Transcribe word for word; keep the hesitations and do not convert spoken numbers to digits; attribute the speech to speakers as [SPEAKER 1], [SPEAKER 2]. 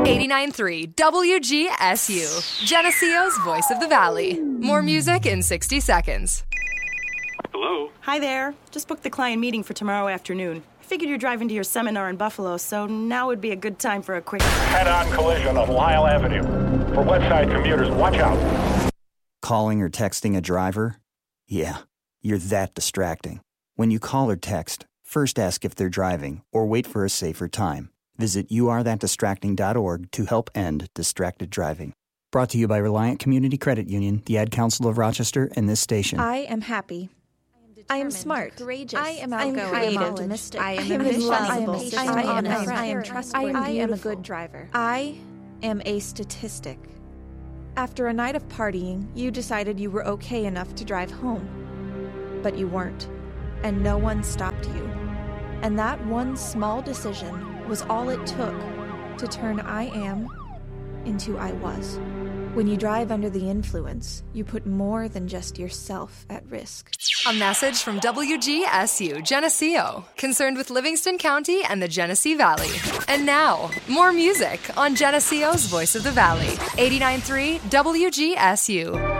[SPEAKER 1] eighty-nine point three W G S U, Geneseo's Voice of the Valley. More music in sixty seconds.
[SPEAKER 2] Hello?
[SPEAKER 3] Hi there. Just booked the client meeting for tomorrow afternoon. I figured you're driving to your seminar in Buffalo, so now would be a good time for a quick...
[SPEAKER 2] Head-on collision on Lyle Avenue. For Westside commuters, watch out.
[SPEAKER 4] Calling or texting a driver? Yeah, you're that distracting. When you call or text, first ask if they're driving or wait for a safer time. Visit you are that distracting dot org to help end distracted driving. Brought to you by Reliant Community Credit Union, the Ad Council of Rochester, and this station.
[SPEAKER 5] I am happy. I am smart.
[SPEAKER 6] Courageous.
[SPEAKER 5] I am outgoing.
[SPEAKER 6] I am
[SPEAKER 5] optimistic.
[SPEAKER 6] I am
[SPEAKER 5] ambitious.
[SPEAKER 6] I am
[SPEAKER 5] patient.
[SPEAKER 6] I am honest.
[SPEAKER 5] I am trustworthy.
[SPEAKER 6] I am
[SPEAKER 5] a good driver. I am a statistic. After a night of partying, you decided you were okay enough to drive home. But you weren't. And no one stopped you. And that one small decision was all it took to turn I am into I was. When you drive under the influence, you put more than just yourself at risk.
[SPEAKER 1] A message from W G S U Geneseo, concerned with Livingston County and the Genesee Valley. And now, more music on Geneseo's Voice of the Valley, eighty-nine point three W G S U.